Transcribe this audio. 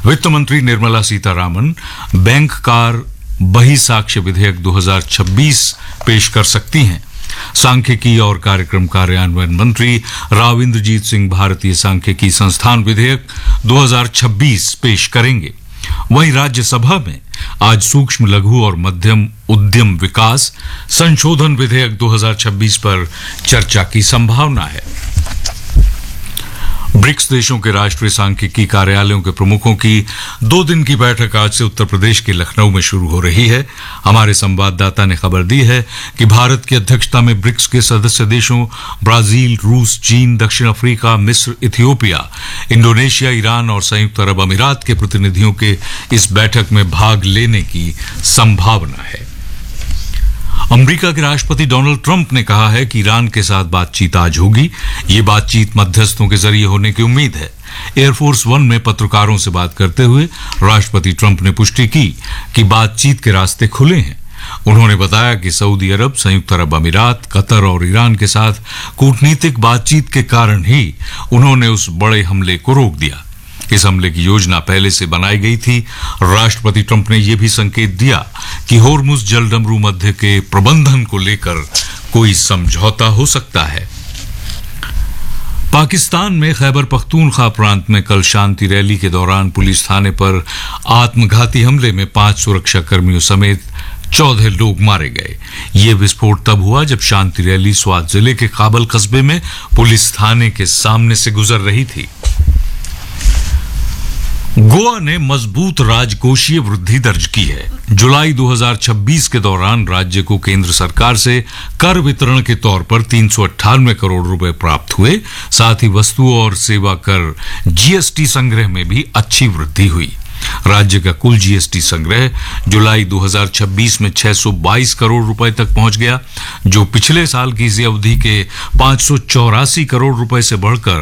वित्त मंत्री Nirmala Sitharaman bank car बहिसाक्ष्य विधेयक 2026 पेश कर सकती हैं। सांख्यिकी और कार्यक्रम कार्यान्वयन मंत्री राव इंद्रजीत सिंह भारतीय सांख्यिकी संस्थान विधेयक 2026 पेश करेंगे। वहीं राज्यसभा में आज सूक्ष्म लघु और मध्यम उद्यम विकास संशोधन विधेयक 2026 पर चर्चा की संभावना है। ब्रिक्स देशों के राष्ट्रीय सांख्यिकी कार्यालयों के प्रमुखों की 2 दिन की बैठक आज से उत्तर प्रदेश के लखनऊ में शुरू हो रही है। हमारे संवाददाता ने खबर दी है कि भारत की अध्यक्षता में ब्रिक्स के सदस्य देशों ब्राजील, रूस, चीन, दक्षिण अफ्रीका, मिस्र, इथियोपिया, इंडोनेशिया, ईरान और संयुक्त अरब अमीरात के प्रतिनिधियों के इस बैठक में भाग लेने की संभावना है। अमेरिका के राष्ट्रपति डोनाल्ड ट्रंप ने कहा है कि ईरान के साथ बातचीत आज होगी। ये बातचीत मध्यस्थों के जरिए होने की उम्मीद है। एयरफोर्स 1 में पत्रकारों से बात करते हुए राष्ट्रपति ट्रंप ने पुष्टि की कि बातचीत के रास्ते खुले हैं। उन्होंने बताया कि सऊदी अरब, संयुक्त अरब अमीरात, कतर और ईरान के साथ कूटनीतिक बातचीत के कारण ही उन्होंने उस बड़े हमले को रोक दिया। इस हमले की योजना पहले से बनाई गई थी। राष्ट्रपति ट्रंप ने यह भी संकेत दिया कि होर्मुज जलडमरू मध्य के प्रबंधन को लेकर कोई समझौता हो सकता है। पाकिस्तान में खैबर पख्तूनख्वा प्रांत में कल शांति रैली के दौरान पुलिस थाने पर आत्मघाती हमले में 5 सुरक्षा कर्मियों समेत 14 लोग मारे गए। ये विस्फोट तब हुआ जब शांति रैली स्वात जिले के काबल कस्बे में पुलिस थाने के सामने से गुजर रही थी। गोवा ने मजबूत राजकोषीय वृद्धि दर्ज की है। जुलाई 2026 के दौरान राज्य को केंद्र सरकार से कर वितरण के तौर पर 398 करोड़ रुपए प्राप्त हुए। साथ ही वस्तु और सेवा कर जीएसटी संग्रह में भी अच्छी वृद्धि हुई। राज्य का कुल जीएसटी संग्रह जुलाई 2026 में 622 करोड़ रुपए तक पहुंच गया, जो पिछले साल की इसी अवधि के 584 करोड़ रुपए से बढ़कर